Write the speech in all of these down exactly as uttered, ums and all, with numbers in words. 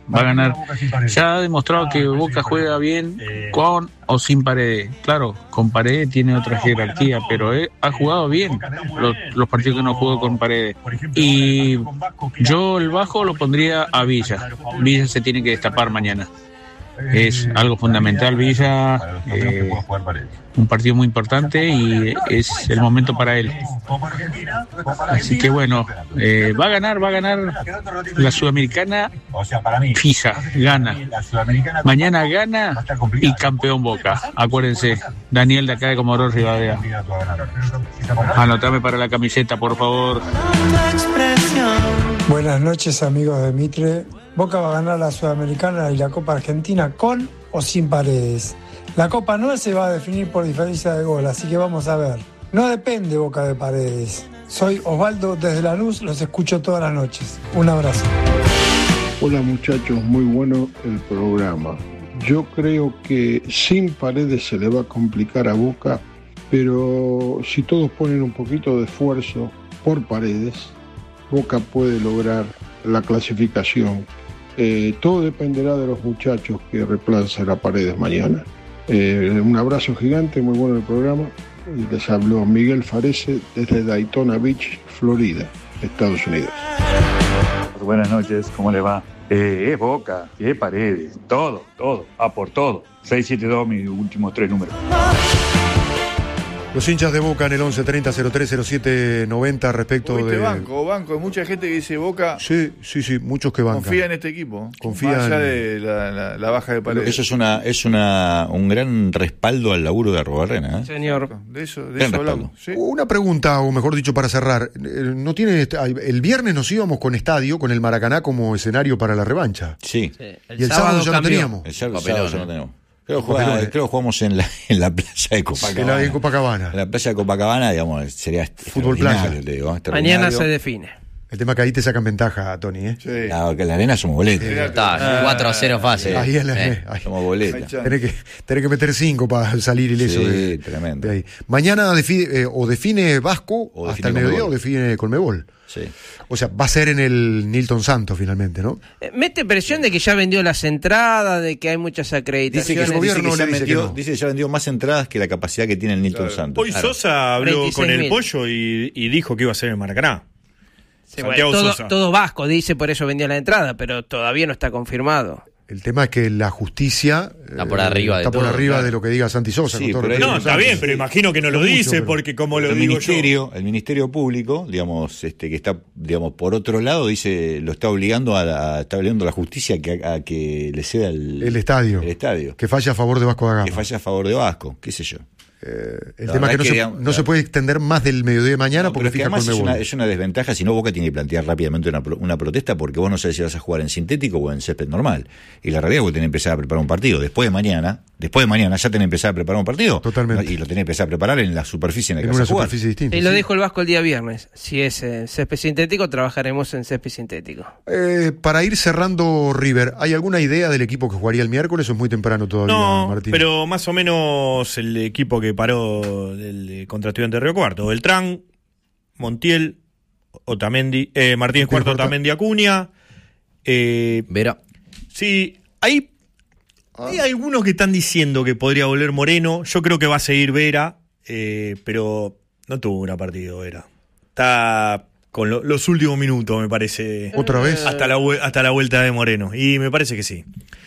va a ganar. Ya ha demostrado que Boca juega bien con o sin Paredes. Claro, con Paredes tiene otra jerarquía, pero él ha jugado bien los, los partidos que no jugó con Paredes. Y yo el bajo lo pondría a Villa. Villa se tiene que destapar mañana. Es algo fundamental Villa, eh, un partido muy importante y es el momento para él. Así que bueno, eh, va a ganar, va a ganar la Sudamericana fija, gana. Mañana gana y campeón Boca. Acuérdense, Daniel de acá de Comodoro Rivadavia. Anotame para la camiseta, por favor. Buenas noches, amigos de Mitre. Boca va a ganar la Sudamericana y la Copa Argentina con o sin Paredes. La Copa no se va a definir por diferencia de gol, así que vamos a ver. No depende Boca de Paredes. Soy Osvaldo desde Lanús, los escucho todas las noches. Un abrazo. Hola muchachos, muy bueno el programa. Yo creo que sin Paredes se le va a complicar a Boca, pero si todos ponen un poquito de esfuerzo por Paredes, Boca puede lograr la clasificación. Eh, todo dependerá de los muchachos que reemplacen a Paredes mañana. Eh, un abrazo gigante, muy bueno el programa. Y les habló Miguel Farese desde Daytona Beach, Florida, Estados Unidos. Buenas noches, ¿cómo le va? Eh, es Boca, es Paredes, todo, todo, a por todo. seis siete dos, mis últimos tres números. Los hinchas de Boca en el once treinta cero tres cero siete noventa respecto de... banco, banco, hay mucha gente que dice Boca... Sí, sí, sí, muchos que bancan. Confía en este equipo. Confía más allá en... de la, la, la baja de Paredes. Eso es una es una un gran respaldo al laburo de Arruabarrena, ¿eh? Señor. De eso, de gran eso respaldo. hablamos. ¿Sí? Una pregunta, o mejor dicho, para cerrar. ¿No tiene el viernes nos íbamos con estadio, con el Maracaná como escenario para la revancha? Sí. Sí. El y el sábado, sábado ya cambió. no teníamos. El sábado, Papelón, sábado ya no ¿eh? tenemos. Creo, juega, creo que jugamos en la, en la playa de Copacabana. En la de Copacabana. En la playa de Copacabana, digamos, sería fútbol playa. Digo, mañana se define. El tema que ahí te sacan ventaja, Tony, ¿eh? Sí. La, que en la arena somos boletos. Eh, Está, cuatro a cero fácil. Sí. Ahí en la eh. ahí. Somos boletos. Tenés que, tenés que meter cinco para salir ileso. Sí, de, tremendo. De ahí. Mañana define, eh, o define Vasco o hasta define el mediodía Conmebol. o define Conmebol. Sí. O sea, va a ser en el Nilton Santos finalmente, ¿no? Eh, Mete presión de que ya vendió las entradas, de que hay muchas Dice acreditaciones. que, el gobierno dice que, le ya dice que vendió, no. dice que ya vendió más entradas que la capacidad que tiene el Nilton Claro. Santos. Hoy Claro. Sosa habló con el veintiséis mil. Pollo y, y dijo que iba a ser el Maracaná. Sí, Santiago bueno, todo, Sosa. todo Vasco dice, por eso vendió la entrada, pero todavía no está confirmado. El tema es que la justicia Está por arriba de está por todo, arriba claro. de lo que diga Santi Sosa. Sí, con todo pero respeto. No, está bien, pero imagino que no lo Mucho, dice pero- porque como lo el digo ministerio, el ministerio público, digamos, este, que está, digamos, por otro lado, dice, lo está obligando a, la, está obligando a la justicia que, a, a que le ceda el, El estadio. el estadio, Que falla a favor de Vasco da Gama. que falla a favor de Vasco, qué sé yo. Eh, el La tema es que verdad no, que, se, digamos, no se puede extender más del mediodía de mañana No, porque pero es que fija además es Conmebol. una, es una desventaja, si no Boca tiene que plantear rápidamente una, pro- una protesta porque vos no sabés si vas a jugar en sintético o en césped normal. Y la realidad es que vos tenés que empezar a preparar un partido. Después de mañana, después de mañana ya tenés que empezar a preparar un partido. Totalmente. Y lo tenés que empezar a preparar en la superficie en la que En vas una a jugar. superficie distinta. Y lo sí. dijo el Vasco el día viernes. Si es eh, césped sintético, trabajaremos en césped sintético. Eh, para ir cerrando River, ¿hay alguna idea del equipo que jugaría el miércoles o es muy temprano todavía, No, Martín? pero más o menos el equipo que paró del, de contra Estudiantes de Río Cuarto. Beltrán, Montiel, Otamendi, eh, Martínez Cuarto, Cuarta. Otamendi Acuña. Eh, Vera. sí, hay, hay algunos que están diciendo que podría volver Moreno. Yo creo que va a seguir Vera, eh, pero no tuvo una partido Vera. Está con lo- los últimos minutos, me parece. ¿Otra vez? Hasta la, vue- hasta la vuelta de Moreno. Y me parece que sí.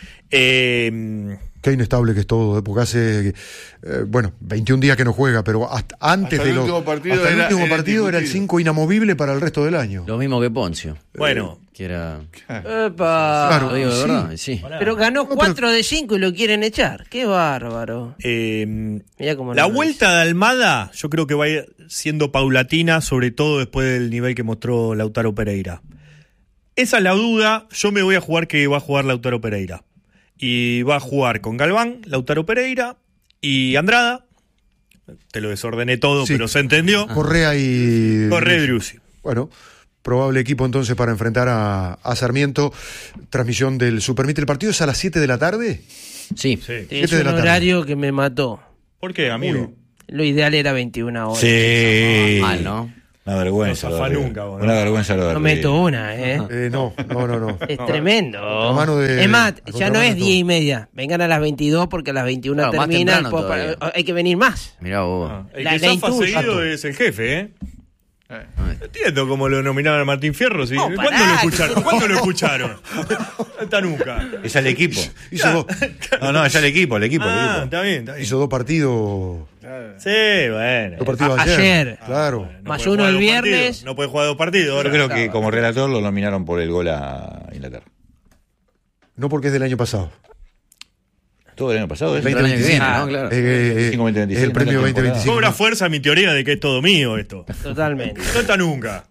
Eh, Qué inestable que es todo, ¿eh? Porque hace, eh, bueno, veintiún días que no juega, pero hasta antes Hasta de el los. último partido hasta el era- último era partido era el indiscutible. cinco inamovible para el resto del año. Lo mismo que Poncio. bueno, Que era. Epa. Claro, Lo digo de sí. verdad, sí. Pero ganó pero- cuatro de cinco y lo quieren echar. Qué bárbaro. eh, Mirá cómo la no lo vuelta de Almada yo creo que va a ir siendo paulatina, sobre todo después del nivel que mostró Lautaro Pereira. Esa es la duda. Yo me voy a jugar que va a jugar Lautaro Pereira. Y va a jugar con Galván, Lautaro Pereira y Andrada. Te lo desordené todo, Sí. pero se entendió. Correa y. Corre Driussi. Bueno, probable equipo entonces para enfrentar a, a Sarmiento. Transmisión del Supermite. ¿El partido es a las siete de la tarde? Sí. Sí. Es siete de un la tarde. horario que me mató. ¿Por qué, amigo? Lo ideal era veintiuna horas. Sí. Mal, ¿no? Una vergüenza. No lo de zafá River. nunca, vos, Una ¿no? vergüenza lo de No River. meto una, ¿eh? Eh, no, no, no, no. Es No, tremendo. mano de- es más, a ya contramano no es todo. diez y media. Vengan a las veintidós porque a las veintiuna Claro, más termina. temprano po- todavía. hay que venir más. Mirá vos. Ah, el La- que la zafa intuyo. seguido es el jefe, ¿eh? Eh. No entiendo cómo lo nominaban a Martín Fierro. ¿Sí? No, ¿Cuándo pará, lo escucharon? que- ¿Cuándo lo escucharon? Hasta nunca. Es al equipo. Hizo, dos, No, no, es al equipo, el equipo, el Ah, equipo. está bien, está bien. hizo dos partidos. Sí, bueno. Dos partidos A- ayer. ayer. Claro. No Más puede uno jugar el dos viernes. partidos, No puede jugar dos partidos. Yo Ahora. creo que como relator lo nominaron por el gol a Inglaterra. No porque es del año pasado. Todo el año pasado, ¿eh? Pero el año que viene, Ah, ¿no? Claro. Eh, eh, cinco veinte es veintiséis, el premio no la veinte veinticinco. Cobra fuerza mi teoría de que es todo mío esto. Totalmente. No está nunca.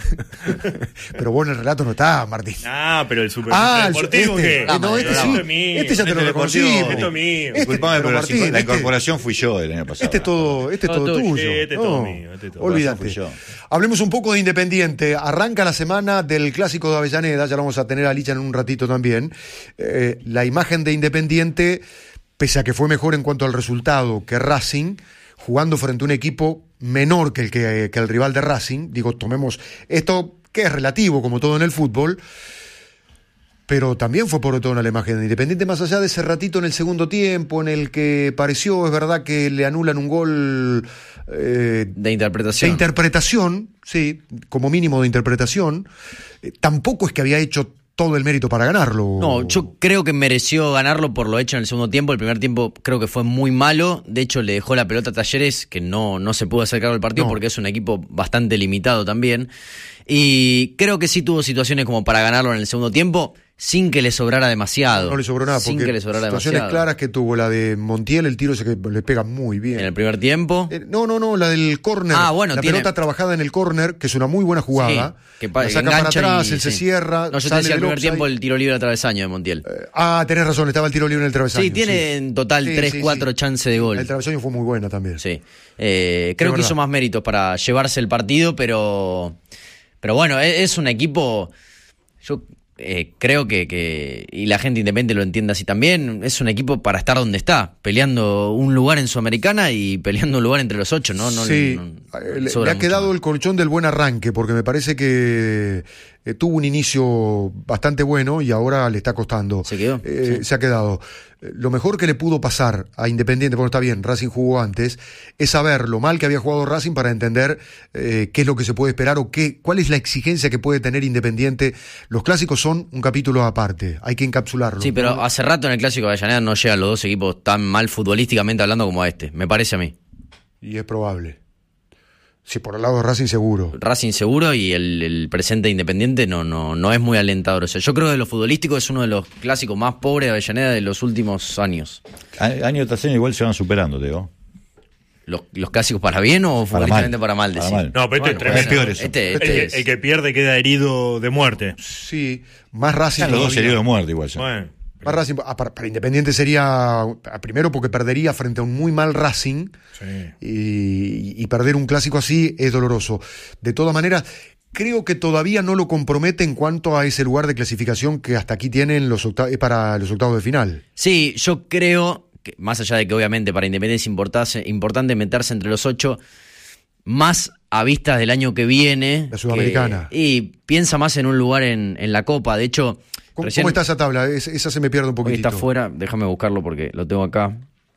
Pero vos en el relato no estás, Martín. Ah, pero el super Ah, el- deportivo este. ¿qué? Eh, no, este Esto sí. es mío. Este ya te lo Este reconocimos. deportivo. Esto es mío. Este, Disculpame, pero pero la- Martín, la este- incorporación fui yo el año pasado. Este es todo, este es Todo todo tuyo. tuyo. Sí, este es No, todo mío, este es todo. olvídate. Fui yo. Hablemos un poco de Independiente. Arranca la semana del Clásico de Avellaneda. Ya lo vamos a tener a Licha en un ratito también. Eh, la imagen de Independiente, pese a que fue mejor en cuanto al resultado que Racing, jugando frente a un equipo menor que el, que, que el rival de Racing. Digo, tomemos esto, que es relativo, como todo en el fútbol. Pero también fue por todo la imagen de Independiente, más allá de ese ratito en el segundo tiempo, en el que pareció, es verdad, que le anulan un gol eh, De de interpretación. interpretación, sí, como mínimo de interpretación. Eh, tampoco es que había hecho todo el mérito para ganarlo. No, yo creo que mereció ganarlo por lo hecho en el segundo tiempo. El primer tiempo creo que fue muy malo. De hecho, le dejó la pelota a Talleres, que no, no se pudo hacer cargo del partido No. porque es un equipo bastante limitado también. Y creo que sí tuvo situaciones como para ganarlo en el segundo tiempo, sin que le sobrara demasiado. No le sobró nada, Sin porque que le sobrara situaciones demasiado. claras que tuvo, la de Montiel, el tiro ese que le pega muy bien. En el primer tiempo. Eh, no, no, no, la del córner. Ah, bueno, la tiene- pelota trabajada en el córner, que es una muy buena jugada. Sí, que pa- la saca para engancha atrás, y- él se sí. cierra. No, yo te sale decía el del primer offside. tiempo el tiro libre a travesaño de Montiel. Eh, ah, tenés razón, estaba el tiro libre en el travesaño. Sí, tiene en total tres, cuatro chances de gol. El travesaño fue muy buena también. Sí. Eh, creo Es que verdad. hizo más méritos para llevarse el partido, pero. Pero bueno, es, es un equipo. Yo eh, creo que, que. Y la gente independiente lo entiende así también. Es un equipo para estar donde está. Peleando un lugar en Sudamericana y peleando un lugar entre los ocho, ¿no? no sí, no- eh, no le, sobra le ha mucho quedado más. el colchón del buen arranque, porque me parece que eh, tuvo un inicio bastante bueno y ahora le está costando. ¿Se quedó? Eh, Sí. Se ha quedado. Eh, Lo mejor que le pudo pasar a Independiente, bueno, está bien, Racing jugó antes, es saber lo mal que había jugado Racing para entender eh, qué es lo que se puede esperar o qué, cuál es la exigencia que puede tener Independiente. Los clásicos son un capítulo aparte, hay que encapsularlo. Sí, pero hace rato en el Clásico de Avellaneda no llegan los dos equipos tan mal futbolísticamente hablando como este. Me parece a mí. Y es probable. Sí, por el lado de Racing seguro. Racing seguro y el, el presente Independiente no, no, no es muy alentador. O sea, yo creo que lo futbolístico es uno de los clásicos más pobres de Avellaneda de los últimos años. A- Año tras año igual se van superando, te digo. ¿Los, los clásicos para bien o Para futbolísticamente mal. para mal? Para decís? mal. No, pero este es Bueno, tremendo. Es peor eso. Este, El, este que, es- el que pierde queda herido de muerte. Sí, más Racing. Están los dos todavía. heridos de muerte igual. ya. Bueno. Más Racing, ah, para, para Independiente sería, ah, primero porque perdería frente a un muy mal Racing, Sí. y, y perder un clásico así es doloroso. De todas maneras, creo que todavía no lo compromete en cuanto a ese lugar de clasificación que hasta aquí tienen los octa- eh, para los octavos de final. Sí, yo creo que más allá de que obviamente para Independiente es importante, importante meterse entre los ocho, más a vistas del año que viene. La Sudamericana. que- y piensa más en un lugar en, en la Copa. De hecho, ¿Cómo, recién- cómo está esa tabla? Es- esa se me pierde un hoy poquitito. está fuera, déjame buscarlo porque lo tengo acá.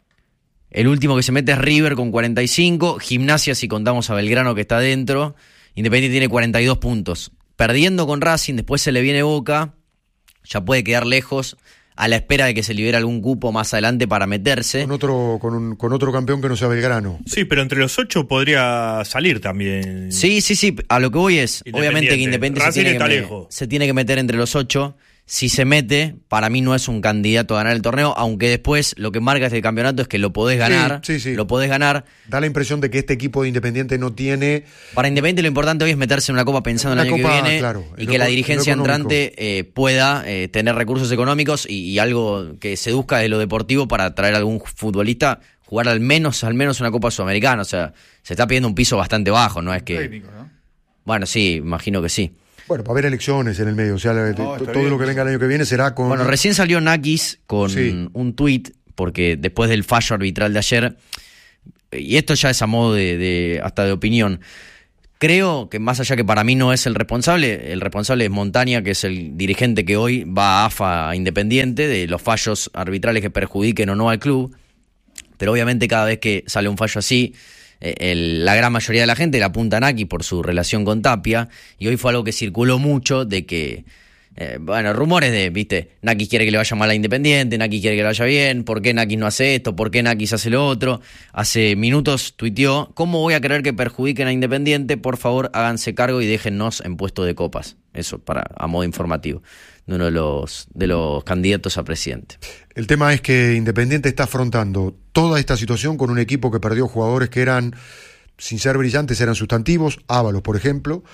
El último que se mete es River con cuarenta y cinco, Gimnasia si contamos a Belgrano que está dentro, Independiente tiene cuarenta y dos puntos. Perdiendo con Racing, después se le viene Boca, ya puede quedar lejos, a la espera de que se libere algún cupo más adelante para meterse. Con otro, con, un, con otro campeón que no sea Belgrano. Sí, pero entre los ocho podría salir también. Sí, sí, sí, a lo que voy es, Independiente. obviamente que Independiente se Racing tiene que, está me- lejos. se tiene que meter entre los ocho. Si se mete, para mí no es un candidato a ganar el torneo, aunque después lo que marca este campeonato es que lo podés ganar, Sí, sí, sí. lo podés ganar. Da la impresión de que este equipo de Independiente no tiene... Para Independiente lo importante hoy es meterse en una copa pensando en el Una año copa, que viene claro, y en que lo la eco- dirigencia en lo económico. entrante eh, pueda eh, tener recursos económicos y, y algo que seduzca de lo deportivo para traer a algún futbolista, jugar al menos al menos una copa sudamericana. O sea, se está pidiendo un piso bastante bajo, no es que... Técnico, ¿no? Bueno, sí, imagino que sí. Bueno, para haber elecciones en el medio. O sea, la- No, está todo bien. lo que venga el año que viene será con... Bueno, recién salió Nakis con Sí. un tuit, porque después del fallo arbitral de ayer, y esto ya es a modo de, de hasta de opinión, creo que más allá que para mí no es el responsable, el responsable es Montaña, que es el dirigente que hoy va a AFA a Independiente, de los fallos arbitrales que perjudiquen o no al club. Pero obviamente cada vez que sale un fallo así, eh, el, la gran mayoría de la gente le apunta a Naki por su relación con Tapia, y hoy fue algo que circuló mucho de que, eh, bueno, rumores de, viste, Naki quiere que le vaya mal a Independiente, Naki quiere que le vaya bien, ¿por qué Naki no hace esto? ¿Por qué Naki hace lo otro? Hace minutos tuiteó, ¿cómo voy a querer que perjudiquen a Independiente? Por favor, háganse cargo y déjennos en puesto de copas. Eso para a modo informativo de uno de los, de los candidatos a presidente. El tema es que Independiente está afrontando toda esta situación con un equipo que perdió jugadores que eran, sin ser brillantes, eran sustantivos, Ábalos, por ejemplo,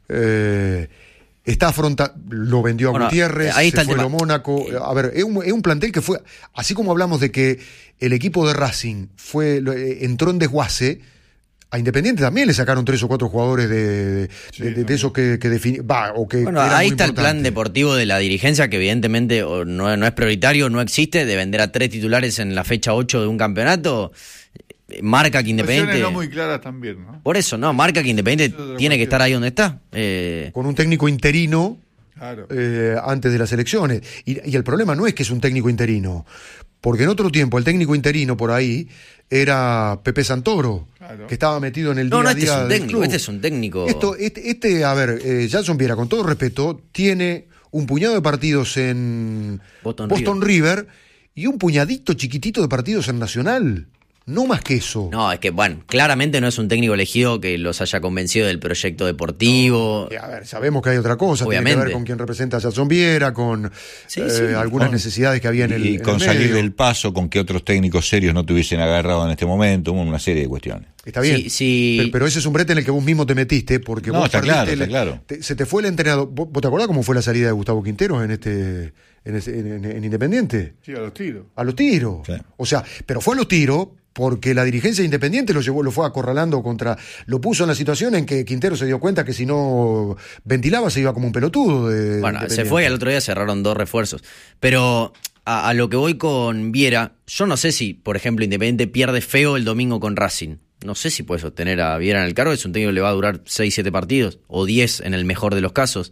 eh, está afrontando, lo vendió a bueno, Gutiérrez, ahí está se fue el a Mónaco. A ver, es un, es un plantel que fue, así como hablamos de que el equipo de Racing fue entró en desguace, a Independiente también le sacaron tres o cuatro jugadores de, de, sí, de, de, de esos que, que definían. O que bueno, ahí está el plan deportivo de la dirigencia, que evidentemente o no, no es prioritario, no existe, de vender a tres titulares en la fecha ocho de un campeonato. Marca que Independiente. No muy claras también, ¿no? Por eso, no, marca que Independiente tiene que estar ahí donde está. Eh... Con un técnico interino. Claro. Eh, antes de las elecciones. Y, y el problema no es que es un técnico interino, porque en otro tiempo el técnico interino por ahí era Pepe Santoro, claro, que estaba metido en el no, día no, a este día es un del técnico, club. Este es un técnico. Esto, este, este, a ver, eh, Jason Viera, con todo respeto, tiene un puñado de partidos en Boston, Boston River. River y un puñadito chiquitito de partidos en Nacional. No más que eso. No, es que, bueno, claramente no es un técnico elegido que los haya convencido del proyecto deportivo. No, a ver, sabemos que hay otra cosa. Obviamente. Tiene que ver con quien representa a Jason Viera, con sí, eh, sí, algunas con, necesidades que había en el Y en con el salir medio. del paso, con que otros técnicos serios no te hubiesen agarrado en este momento, una serie de cuestiones. Está bien, sí, sí. Pero, pero ese es un brete en el que vos mismo te metiste, porque no, vos está perdiste claro, el, está claro. Te, se te fue el entrenador. ¿Vos, vos te acordás cómo fue la salida de Gustavo Quinteros en este en, ese, en, en, en Independiente? Sí, a los tiros. A los tiros. Sí. O sea, pero fue a los tiros porque la dirigencia de Independiente lo llevó, lo fue acorralando contra, lo puso en la situación en que Quintero se dio cuenta que si no ventilaba se iba como un pelotudo. De, bueno, se fue y al otro día cerraron dos refuerzos. Pero a, a lo que voy con Viera, yo no sé si, por ejemplo, Independiente pierde feo el domingo con Racing. No sé si puede sostener a Viera en el cargo, es un técnico que le va a durar seis, siete partidos, o diez en el mejor de los casos.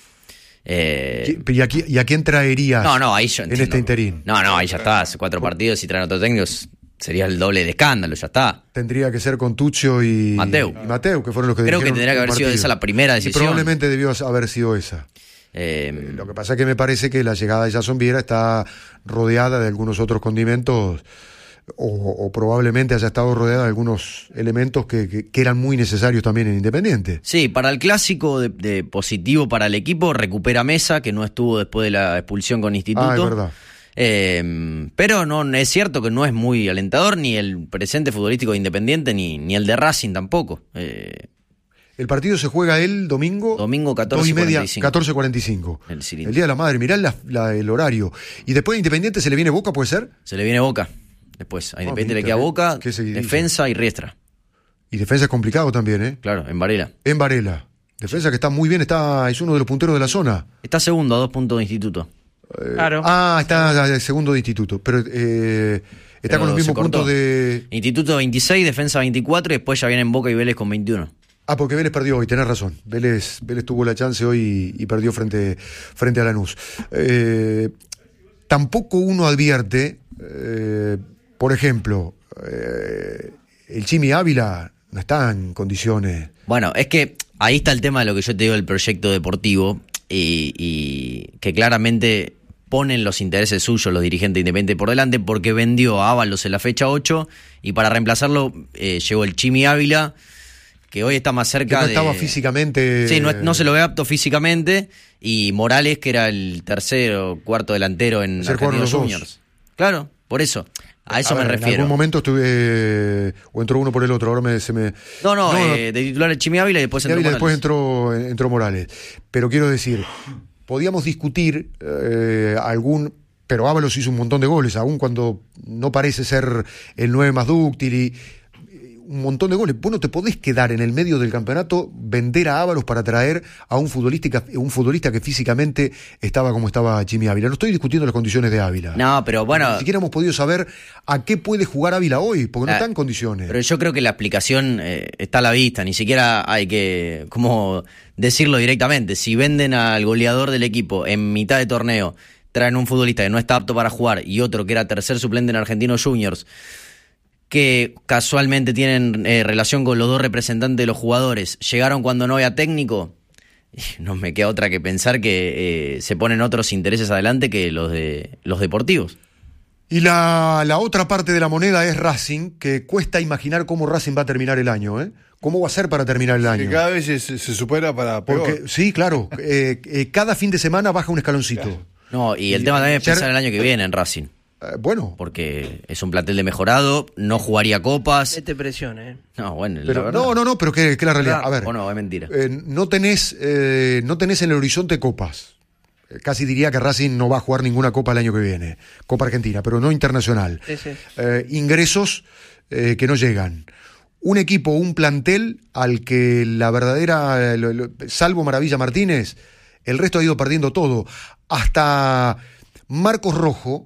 Eh... ¿Y, a, ¿Y a quién traerías no, no, ahí yo en este interín? No, no, ahí ya está, hace cuatro partidos y traen otro técnico. Sería el doble de escándalo, ya está. Tendría que ser con Tuccio y Mateu, y Mateu que fueron los que creo que tendría que haber sido esa la primera decisión. Y probablemente debió haber sido esa. Eh, eh, lo que pasa es que me parece que la llegada de Jason Viera está rodeada de algunos otros condimentos, o, o probablemente haya estado rodeada de algunos elementos que, que, que eran muy necesarios también en Independiente. Sí, para el clásico de, de positivo para el equipo, recupera Mesa, que no estuvo después de la expulsión con Instituto. Ah, es verdad. Eh, pero no es cierto que no es muy alentador ni el presente futbolístico de Independiente ni, ni el de Racing tampoco. Eh, el partido se juega el domingo domingo catorce cuarenta y cinco. catorce cuarenta y cinco. El, el Día de la Madre, mirá la, la, el horario. Y después de Independiente se le viene Boca, ¿puede ser? Se le viene Boca. Después a Independiente oh, le queda Boca, Defensa Defensa y Riestra. Y Defensa es complicado también, ¿eh? Claro, en Varela. En Varela. Defensa que está muy bien, está es uno de los punteros de la zona. Está segundo a dos puntos de Instituto. Eh, claro. Ah, está segundo de Instituto, pero eh, está pero con los mismos puntos de... Instituto veintiséis, Defensa veinticuatro y después ya vienen Boca y Vélez con veintiuno. Ah, porque Vélez perdió hoy, tenés razón. Vélez, Vélez tuvo la chance hoy y, y perdió frente, frente a Lanús. Eh, tampoco uno advierte, eh, por ejemplo, eh, el Chimi Ávila no está en condiciones... Bueno, es que ahí está el tema de lo que yo te digo del proyecto deportivo y, y que claramente ponen los intereses suyos los dirigentes independientes por delante porque vendió a Ábalos en la fecha ocho y para reemplazarlo eh, llegó el Chimi Ávila, que hoy está más cerca que no de... estaba físicamente... Sí, no, no se lo ve apto físicamente, y Morales, que era el tercero, cuarto delantero en Argentinos Juniors. Claro, por eso, a eso a me ver, refiero. En algún momento estuve... o entró uno por el otro, ahora me, se me... No, no, no eh, de titular el Chimi Ávila y después entró Ávila, Morales. Después entró, entró Morales. Pero quiero decir, podíamos discutir eh, algún... Pero Ábalos hizo un montón de goles, aún cuando no parece ser el nueve más dúctil y... un montón de goles. Vos no te podés quedar en el medio del campeonato, vender a Ábalos para traer a un futbolista, un futbolista que físicamente estaba como estaba Jimmy Ávila. No estoy discutiendo las condiciones de Ávila. No, pero bueno... Ni siquiera hemos podido saber a qué puede jugar Ávila hoy, porque no Ah, está en condiciones. Pero yo creo que la explicación eh, está a la vista, ni siquiera hay que, como decirlo directamente. Si venden al goleador del equipo en mitad de torneo, traen un futbolista que no está apto para jugar y otro que era tercer suplente en Argentinos Juniors, que casualmente tienen eh, relación con los dos representantes de los jugadores, llegaron cuando no había técnico, no me queda otra que pensar que eh, se ponen otros intereses adelante que los de los deportivos. Y la, la otra parte de la moneda es Racing, que cuesta imaginar cómo Racing va a terminar el año, ¿eh? ¿Cómo va a ser para terminar el año? Que cada vez se, se supera para peor. Porque, sí, claro, eh, eh, cada fin de semana baja un escaloncito. Claro. No, y el y tema también es pensar el año que viene en Racing. Eh, bueno. Porque es un plantel de mejorado, no jugaría copas. Mete presión, ¿eh? No, bueno, Pero, la verdad. no, no, no, pero que es la realidad. A ver. O no, es mentira. Eh, no tenés, eh, no tenés en el horizonte copas. Eh, casi diría que Racing no va a jugar ninguna copa el año que viene. Copa Argentina, pero no internacional. Sí, sí. Eh, ingresos eh, que no llegan. Un equipo, un plantel al que la verdadera, lo, lo, salvo Maravilla Martínez, el resto ha ido perdiendo todo. Hasta Marcos Rojo,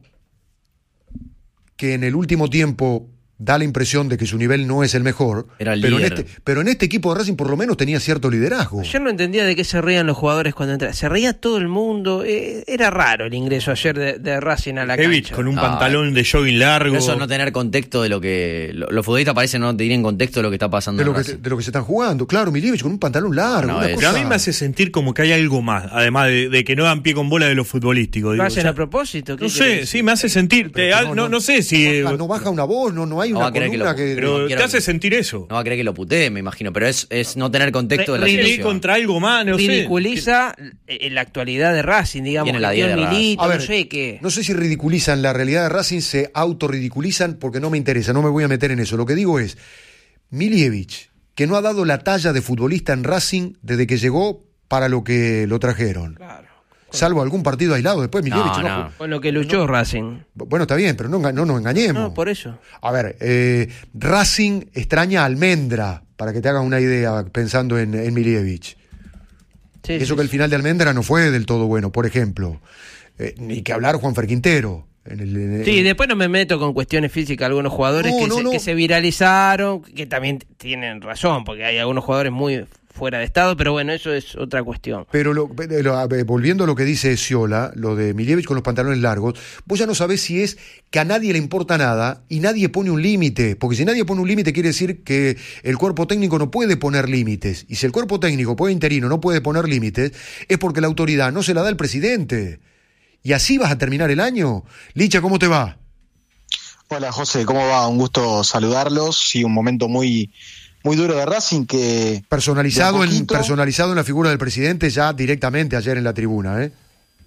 que en el último tiempo da la impresión de que su nivel no es el mejor, Era el pero, en líder. este, pero en este equipo de Racing por lo menos tenía cierto liderazgo. Yo no entendía de qué se reían los jugadores cuando entraban. Se reía todo el mundo. Eh, era raro el ingreso ayer de, de Racing a la Evich cancha. con un Ah, pantalón de jogging largo. Pero eso es no tener contexto de lo que... lo- Los futbolistas parecen no tener contexto de lo que está pasando De en lo, que, Racing. de lo que se están jugando. Claro, Milievich con un pantalón largo. No, una es- Pero a cosa- mí me hace sentir como que hay algo más, además de, de que no dan pie con bola de lo futbolístico. ¿Lo digo, hacen o sea, a propósito? ¿Qué no sé, querés? sí, me hace sentir. Pero te- que al- no, no, no. no sé si. No baja, no baja una voz, no, no hay No una va a querer que columna lo- que... pero no te quiero- hace sentir eso. No va a creer que lo putee, me imagino, pero es, es no tener contexto de la Re- Ir situación. contra algo más, no sé. Ridiculiza eh, la actualidad de Racing, digamos. Viene la que tiene diez de Racing. Milito, A ver, no sé qué. no sé si ridiculizan la realidad de Racing, se autorridiculizan porque no me interesa, no me voy a meter en eso. Lo que digo es, Milievich, que no ha dado la talla de futbolista en Racing desde que llegó para lo que lo trajeron. Claro. Salvo algún partido aislado, después Milievich No, no, no. Con lo que luchó Racing. Bueno, está bien, pero no, enga- no nos engañemos. No, por eso. A ver, eh, Racing extraña a Almendra, para que te hagas una idea pensando en, en Milievich. Sí, Eso sí, que el sí. final de Almendra no fue del todo bueno, por ejemplo. Eh, ni que hablar Juanfer Quintero. En el, en- Sí, después no me meto con cuestiones físicas de algunos jugadores No, que, no, se, no. que se viralizaron, que también tienen razón, porque hay algunos jugadores muy fuera de estado, pero bueno, eso es otra cuestión. Pero lo- eh, lo- a ver, volviendo a lo que dice Sciola, lo de Milievich con los pantalones largos, vos ya no sabés si es que a nadie le importa nada y nadie pone un límite, porque si nadie pone un límite quiere decir que el cuerpo técnico no puede poner límites, y si el cuerpo técnico, puede interino, no puede poner límites, es porque la autoridad no se la da el presidente. Y así vas a terminar el año. Licha, ¿cómo te va? Hola José, ¿cómo va? Un gusto saludarlos. Sí, un momento muy, muy duro de Racing que... Personalizado de a en, poquito- personalizado en la figura del presidente ya directamente ayer en la tribuna, ¿eh?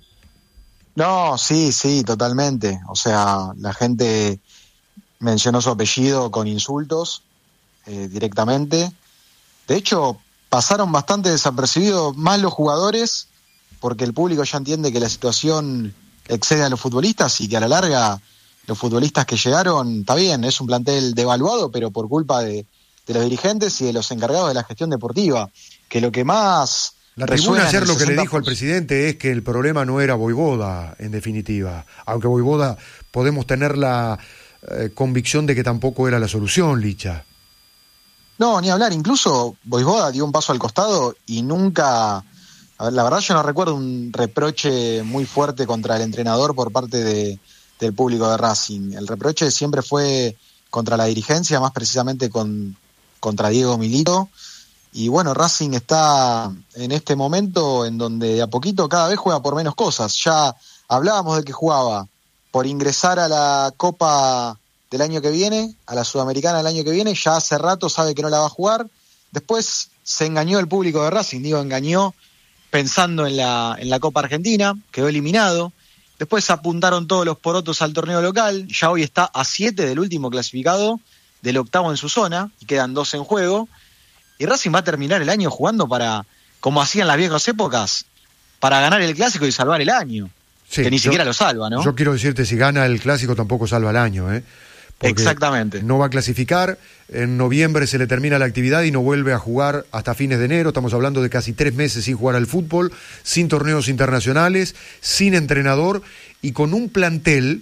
No, sí, sí, totalmente. O sea, la gente mencionó su apellido con insultos eh, directamente. De hecho, pasaron bastante desapercibidos más los jugadores porque el público ya entiende que la situación excede a los futbolistas y que a la larga los futbolistas que llegaron, está bien, es un plantel devaluado, pero por culpa de, de los dirigentes y de los encargados de la gestión deportiva, que lo que más... La resuena tribuna en ayer el lo que le sesenta dijo al presidente es que el problema no era Voivoda, en definitiva. Aunque Voivoda podemos tener la eh, convicción de que tampoco era la solución, Licha. No, ni hablar, incluso Voivoda dio un paso al costado y nunca... A ver, la verdad yo no recuerdo un reproche muy fuerte contra el entrenador por parte de, del público de Racing. El reproche siempre fue contra la dirigencia, más precisamente con, contra Diego Milito. Y bueno, Racing está en este momento en donde de a poquito cada vez juega por menos cosas. Ya hablábamos de que jugaba por ingresar a la Copa del año que viene, a la Sudamericana del año que viene, ya hace rato sabe que no la va a jugar. Después se engañó el público de Racing, digo, engañó pensando en la, en la Copa Argentina, quedó eliminado. Después apuntaron todos los porotos al torneo local, ya hoy está a siete del último clasificado, del octavo en su zona, y quedan dos en juego. Y Racing va a terminar el año jugando para, como hacían las viejas épocas, para ganar el clásico y salvar el año. Sí, que ni yo- siquiera lo salva, ¿no? Yo quiero decirte, si gana el clásico tampoco salva el año, ¿eh? Exactamente. No va a clasificar, en noviembre se le termina la actividad y no vuelve a jugar hasta fines de enero. Estamos hablando de casi tres meses sin jugar al fútbol, sin torneos internacionales, sin entrenador y con un plantel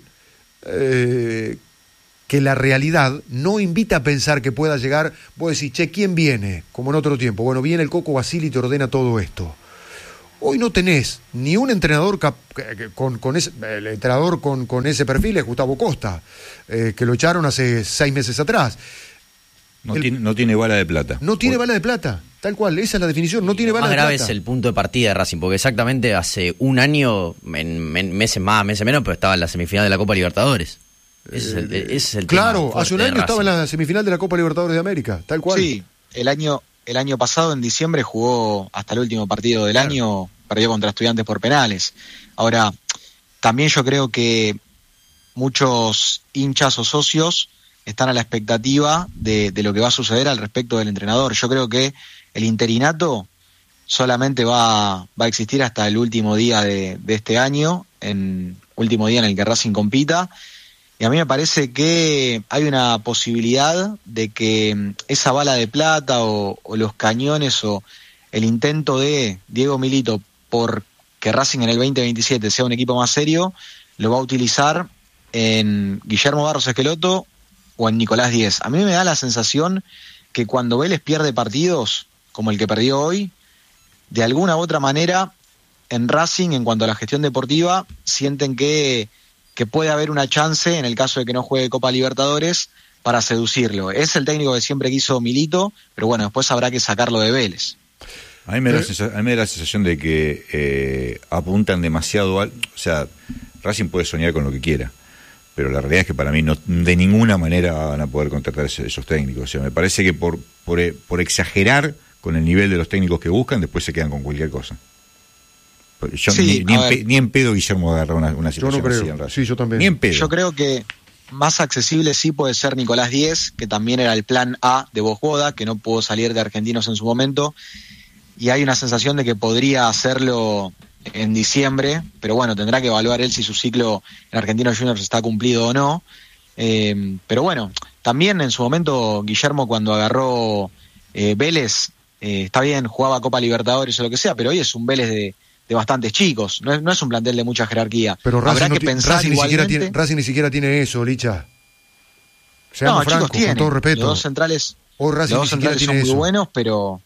eh, que la realidad no invita a pensar que pueda llegar. Vos decís, che, ¿quién viene? Como en otro tiempo. Bueno, viene el Coco Basile y te ordena todo esto. Hoy no tenés ni un entrenador cap- con, con ese, el entrenador con, con ese perfil es Gustavo Costa, eh, que lo echaron hace seis meses atrás. No, el, tiene, no tiene bala de plata. No tiene bala de plata, tal cual, esa es la definición, no tiene bala de plata. Lo más grave es el punto de partida de Racing, porque exactamente hace un año, en, en meses más, meses menos, pero estaba en la semifinal de la Copa Libertadores. Ese es el, ese es el claro, tema hace un año estaba en la semifinal de la Copa Libertadores de América, tal cual. Sí, el año, el año pasado, en diciembre, jugó hasta el último partido del claro. año, perdió contra Estudiantes por penales. Ahora, también yo creo que muchos hinchas o socios están a la expectativa de, de lo que va a suceder al respecto del entrenador. Yo creo que el interinato solamente va, va a existir hasta el último día de, de este año, en último día en el que Racing compita. Y a mí me parece que hay una posibilidad de que esa bala de plata o, o los cañones o el intento de Diego Milito por que Racing en el veinte veintisiete sea un equipo más serio, lo va a utilizar en Guillermo Barros Esqueloto o en Nicolás Díez. A mí me da la sensación que cuando Vélez pierde partidos, como el que perdió hoy, de alguna u otra manera, en Racing, en cuanto a la gestión deportiva, sienten que, que puede haber una chance, en el caso de que no juegue Copa Libertadores, para seducirlo. Es el técnico que siempre quiso Milito, pero bueno, después habrá que sacarlo de Vélez. A mí me da, sensación, a mí me da la sensación de que eh, apuntan demasiado al... O sea, Racing puede soñar con lo que quiera, pero la realidad es que para mí no, de ninguna manera van a poder contratar esos, esos técnicos. O sea, me parece que por, por, por exagerar con el nivel de los técnicos que buscan, después se quedan con cualquier cosa. Yo, sí, ni, ni, en pe, ni en pedo Guillermo agarra una, una situación yo no creo. así en Racing. Sí, yo también. Ni en pedo. Yo creo que más accesible sí puede ser Nicolás Díez, que también era el plan A de Vosboda, que no pudo salir de Argentinos en su momento, y hay una sensación de que podría hacerlo en diciembre, pero bueno, tendrá que evaluar él si su ciclo en Argentinos Juniors está cumplido o no. Eh, pero bueno, también en su momento Guillermo, cuando agarró eh, Vélez, eh, está bien, jugaba Copa Libertadores o lo que sea, pero hoy es un Vélez de, de bastantes chicos, no es, no es un plantel de mucha jerarquía. Pero Racing, Habrá no que ti- pensar Racing, ni siquiera tiene, igualmente... Racing ni siquiera tiene eso, Licha. Seamos no, francos, chicos, tiene. con todo respeto. Los dos centrales, Hoy Racing los ni dos siquiera centrales tiene son muy eso. buenos, pero...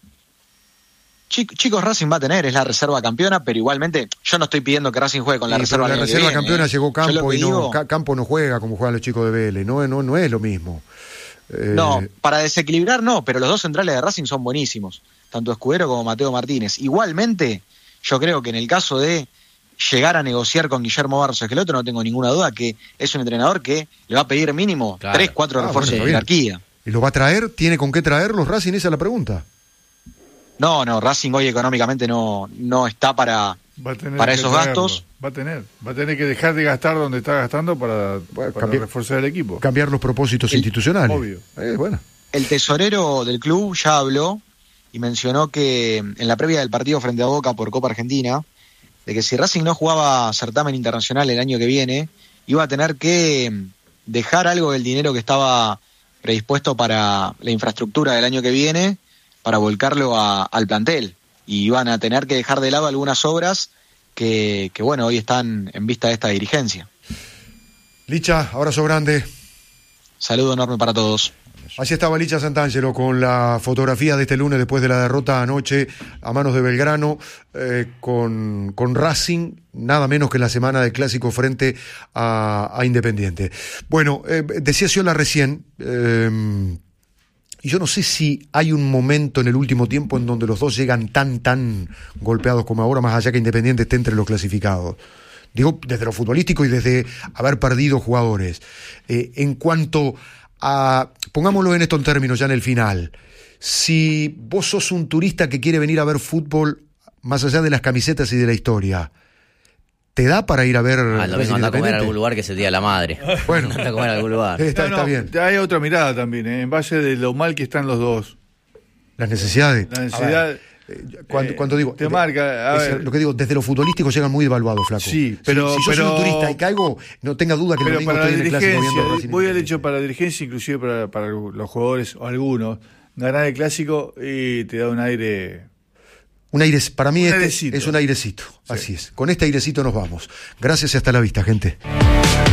Chicos, Racing va a tener, es la reserva campeona, pero igualmente yo no estoy pidiendo que Racing juegue con la Sí, reserva. pero la el año que reserva viene, campeona ¿eh? llegó Campo Yo lo que y no, digo- Ca- Campo no juega como juegan los chicos de Vélez, no, no, no es lo mismo. Eh, No, para desequilibrar no, pero los dos centrales de Racing son buenísimos, tanto Escudero como Mateo Martínez. Igualmente, yo creo que en el caso de llegar a negociar con Guillermo Barros Esqueloto, no tengo ninguna duda que es un entrenador que le va a pedir mínimo Claro. tres, cuatro Ah, refuerzos bueno, de está bien. jerarquía. ¿Y lo va a traer? ¿Tiene con qué traerlos Racing? Esa es la pregunta. No, no, Racing hoy económicamente no, no está para, Va a tener para que esos traerlo. gastos. Va a tener, va a tener que dejar de gastar donde está gastando para, Bueno, para cambiar- reforzar el equipo. Cambiar los propósitos El- institucionales. obvio. Eh, bueno. El tesorero del club ya habló y mencionó que en la previa del partido frente a Boca por Copa Argentina, de que si Racing no jugaba certamen internacional el año que viene, iba a tener que dejar algo del dinero que estaba predispuesto para la infraestructura del año que viene para volcarlo a- al plantel. Y iban a tener que dejar de lado algunas obras que, que, bueno, hoy están en vista de esta dirigencia. Licha, abrazo grande. Saludo enorme para todos. Así estaba Licha Santangelo con la fotografía de este lunes después de la derrota anoche a manos de Belgrano, eh, con, con Racing, nada menos que en la semana del clásico frente a, a Independiente. Bueno, eh, decía Ciola recién, eh, y yo no sé si hay un momento en el último tiempo en donde los dos llegan tan, tan golpeados como ahora, más allá que Independiente esté entre los clasificados. Digo, desde lo futbolístico y desde haber perdido jugadores. Eh, en cuanto a, pongámoslo en estos términos ya en el final, si vos sos un turista que quiere venir a ver fútbol más allá de las camisetas y de la historia, ¿te da para ir a ver Ah, el domingo anda a comer a Independiente? algún lugar que es el Día de la Madre. Bueno. Anda a comer a algún lugar. Está, No, está no, bien. Hay otra mirada también, ¿eh? En base de lo mal que están los dos. Las necesidades. La necesidad. Cuando, eh, cuando digo, te marca, a es ver. lo que digo, desde lo futbolístico llegan muy devaluados, flaco. Sí, pero si, si yo pero, soy un turista y caigo, no tenga duda que el pero domingo para la estoy en el clásico dirigencia, viendo Racing. voy al hecho para la dirigencia, inclusive para, para los jugadores o algunos, ganar el clásico y te da un aire. Un aire, para mí un este airecito. es un airecito, Sí. así es. Con este airecito nos vamos. Gracias y hasta la vista, gente.